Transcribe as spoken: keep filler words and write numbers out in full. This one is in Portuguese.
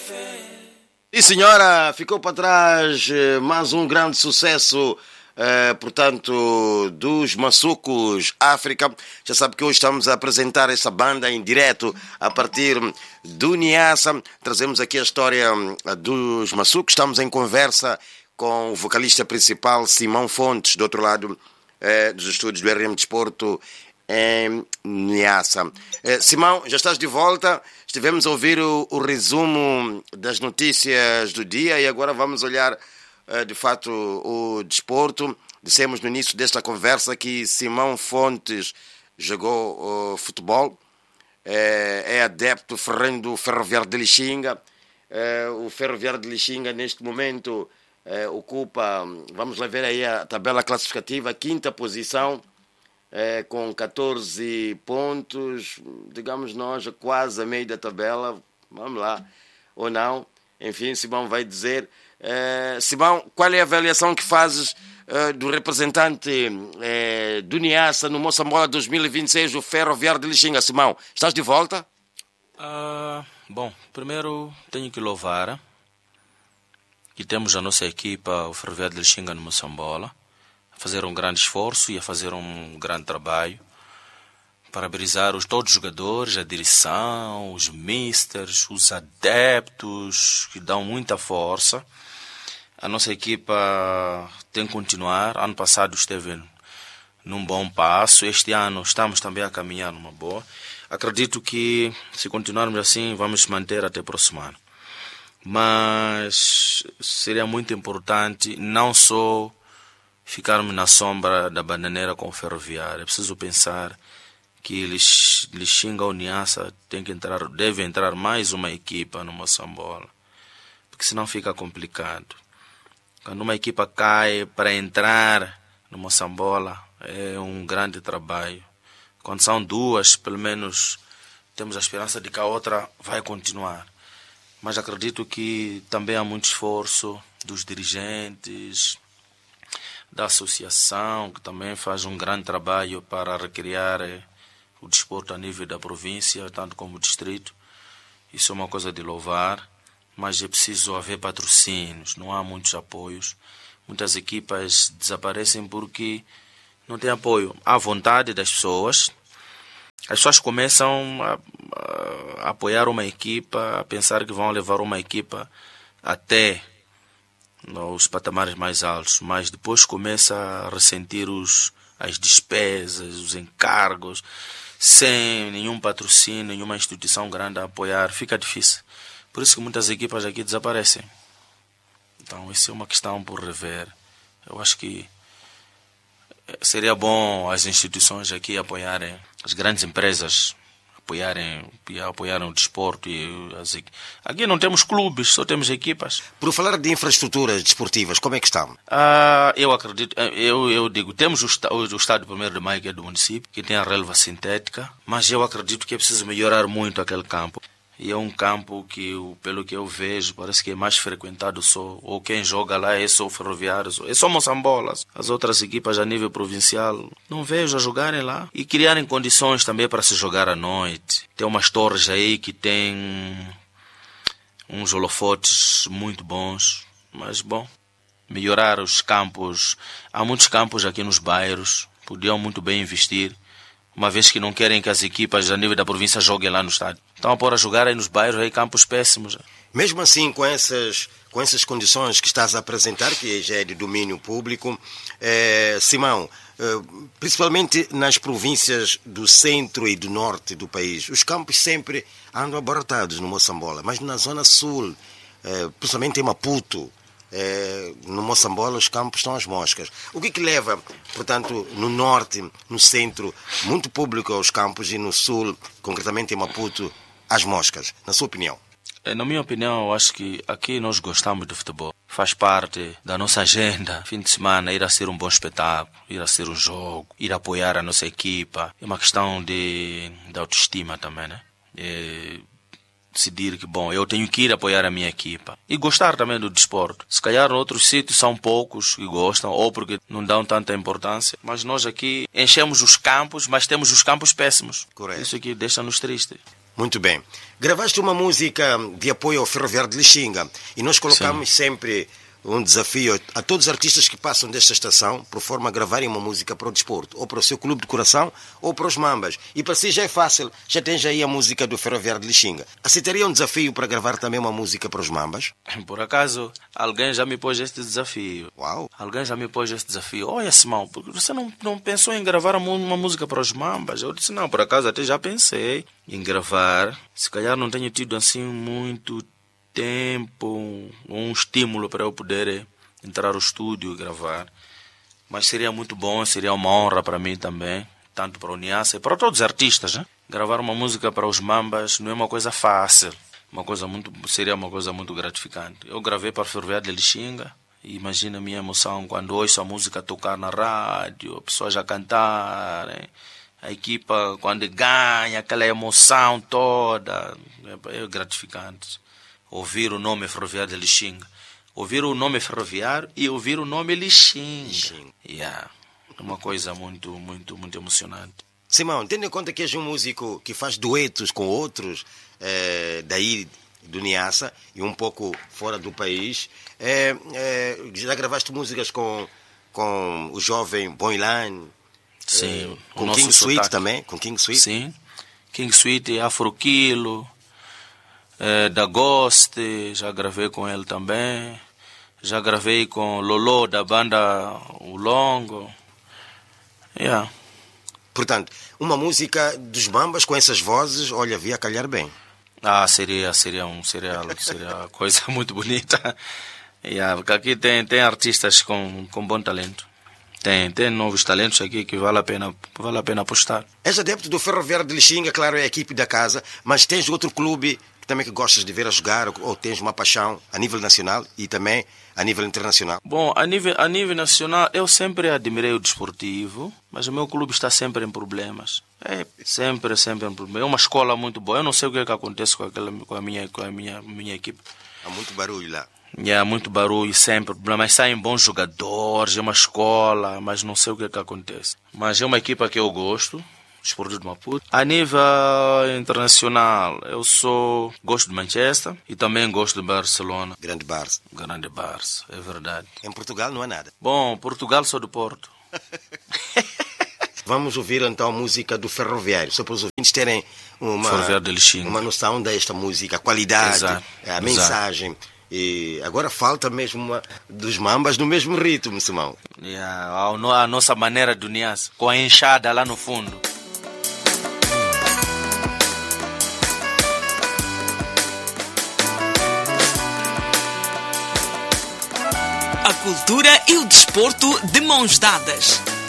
E senhora, ficou para trás eh, mais um grande sucesso, eh, portanto, dos Maçucos África. Já sabe que hoje estamos a apresentar essa banda em direto a partir do Niassa. Trazemos aqui a história eh, dos Maçucos. Estamos em conversa com o vocalista principal, Simão Fontes, do outro lado eh, dos estúdios do R M Desporto em Niassa. Eh, Simão, já estás de volta. Estivemos a ouvir o, o resumo das notícias do dia e agora vamos olhar, uh, de fato, o, o desporto. Dissemos no início desta conversa que Simão Fontes jogou uh, futebol, é, é adepto ferrenho do Ferroviário de Lixinga. Uh, o Ferroviário de Lixinga, neste momento, uh, ocupa, vamos lá ver aí a tabela classificativa, quinta posição, É, com catorze pontos, digamos nós, quase a meio da tabela, vamos lá, ou não, enfim, Simão vai dizer. É, Simão, qual é a avaliação que fazes é, do representante é, do Niassa no Moçambola dois mil e vinte e seis, o Ferroviário de Lixinga? Simão, estás de volta? Uh, bom, primeiro tenho que louvar que temos a nossa equipa, o Ferroviário de Lixinga no Moçambola, fazer um grande esforço e a fazer um grande trabalho. Parabenizar os, todos os jogadores, a direção, os misters, os adeptos, que dão muita força. A nossa equipa tem que continuar. Ano passado esteve num bom passo. Este ano estamos também a caminhar numa boa. Acredito que, se continuarmos assim, vamos manter até o próximo ano. Mas seria muito importante não só ficarmos na sombra da bananeira com o Ferroviário. É preciso pensar que Lixinga ou Niassa tem que entrar, deve entrar mais uma equipa no Moçambola, porque senão fica complicado. Quando uma equipa cai, para entrar no Moçambola é um grande trabalho. Quando são duas, pelo menos temos a esperança de que a outra vai continuar. Mas acredito que também há muito esforço dos dirigentes, da associação, que também faz um grande trabalho para recriar eh, o desporto a nível da província, tanto como o distrito. Isso é uma coisa de louvar, mas é preciso haver patrocínios, não há muitos apoios. Muitas equipas desaparecem porque não tem apoio. Há vontade das pessoas, as pessoas começam a, a, a apoiar uma equipa, a pensar que vão levar uma equipa até nos patamares mais altos, mas depois começa a ressentir os, as despesas, os encargos, sem nenhum patrocínio, nenhuma instituição grande a apoiar, fica difícil. Por isso que muitas equipas aqui desaparecem. Então, isso é uma questão por rever. Eu acho que seria bom as instituições aqui apoiarem, as grandes empresas apoiarem, apoiarem o desporto. E as... Aqui não temos clubes, só temos equipas. Por falar de infraestruturas desportivas, como é que estão? Ah, eu acredito, eu, eu digo, temos o, o estádio primeiro de Maio, que é do município, que tem a relva sintética, mas eu acredito que é preciso melhorar muito aquele campo. E é um campo que, pelo que eu vejo, parece que é mais frequentado só, ou quem joga lá é só o Ferroviário, é só Moçambola. As outras equipas a nível provincial não vejo a jogarem lá. E criarem condições também para se jogar à noite. Tem umas torres aí que tem uns holofotes muito bons, mas bom, melhorar os campos. Há muitos campos aqui nos bairros, podiam muito bem investir, uma vez que não querem que as equipas a nível da província joguem lá no estádio. Estão a pôr a jogar aí nos bairros, aí campos péssimos. Mesmo assim, com essas, com essas condições que estás a apresentar, que já é de domínio público, eh, Simão, eh, principalmente nas províncias do centro e do norte do país, os campos sempre andam abarrotados no Moçambola, mas na zona sul, eh, principalmente em Maputo, É, no Moçambola os campos estão às moscas. O que que leva, portanto, no norte, no centro, muito público aos campos e no sul, concretamente em Maputo, às moscas, na sua opinião? Na minha opinião, eu acho que aqui nós gostamos de futebol. Faz parte da nossa agenda. Fim de semana, ir a ser um bom espetáculo, ir a ser um jogo, ir apoiar a nossa equipa. É uma questão de, de autoestima também, né? É decidir que, bom, eu tenho que ir apoiar a minha equipa. E gostar também do desporto. Se calhar em outros sítios são poucos que gostam, ou porque não dão tanta importância. Mas nós aqui enchemos os campos, mas temos os campos péssimos. Correto. Isso aqui deixa-nos tristes. Muito bem. Gravaste uma música de apoio ao Ferroviário de Lixinga e nós colocamos Sim. sempre um desafio a todos os artistas que passam desta estação, por forma a gravarem uma música para o desporto, ou para o seu clube de coração, ou para os Mambas. E para si já é fácil, já tens aí a música do Ferroviário de Lixinga. Aceitaria um desafio para gravar também uma música para os Mambas? Por acaso, alguém já me pôs este desafio. Uau! Alguém já me pôs este desafio. Olha, Simão, porque você não, não pensou em gravar uma música para os Mambas? Eu disse, não, por acaso até já pensei em gravar. Se calhar não tenho tido assim muito tempo, um estímulo para eu poder entrar no estúdio e gravar, mas seria muito bom, seria uma honra para mim também, tanto para o Niassa e para todos os artistas, né? Gravar uma música para os Mambas não é uma coisa fácil, uma coisa muito, seria uma coisa muito gratificante. Eu gravei para o Ferroviário de Lixinga e imagina a minha emoção quando ouço a música tocar na rádio, a pessoa já cantar, né? A equipa quando ganha aquela emoção toda, é gratificante. Ouvir o nome Ferroviário de Lixinga. Ouvir o nome Ferroviário e ouvir o nome Lixinga. Lixinga. Yeah. É uma coisa muito, muito, muito emocionante. Simão, tendo em conta que és um músico que faz duetos com outros, eh, daí do Niassa e um pouco fora do país, eh, eh, já gravaste músicas com, com o jovem Boylan, Sim, eh, com King Sweet também? Com King Sweet? Sim, King Sweet, Afro Kilo. É, da Ghost, já gravei com ele também. Já gravei com Lolo da banda O Longo. Yeah. Portanto, uma música dos Mambas com essas vozes, olha, via calhar bem. Ah, seria, seria um seria, seria coisa muito bonita. Yeah, porque aqui tem, tem artistas com, com bom talento. Tem, tem novos talentos aqui que vale a pena, vale a pena apostar. És adepto do Ferroviário de Lixinga, claro, é a equipe da casa, mas tens outro clube também que gostas de ver a jogar, ou tens uma paixão a nível nacional e também a nível internacional? Bom, a nível, a nível nacional eu sempre admirei o desportivo, mas o meu clube está sempre em problemas. É sempre, sempre em problemas. É uma escola muito boa. Eu não sei o que é que acontece com, aquela, com a, minha, com a minha, minha equipe. Há muito barulho lá. É, muito barulho, sempre. Mas saem bons jogadores, é uma escola, mas não sei o que é que acontece. Mas é uma equipa que eu gosto. Desportivo de Maputo. A nível internacional, eu sou gosto de Manchester e também gosto de Barcelona. Grande Barça. Grande Barça, é verdade. Em Portugal não há nada. Bom, Portugal sou do Porto. Vamos ouvir então a música do Ferroviário, só para os ouvintes terem uma, uma noção desta música, a qualidade, Exato. a Exato. mensagem. E agora falta mesmo uma dos Mambas no mesmo ritmo, Simão. Yeah, a nossa maneira do Niassa, com a enxada lá no fundo. A cultura e o desporto de mãos dadas.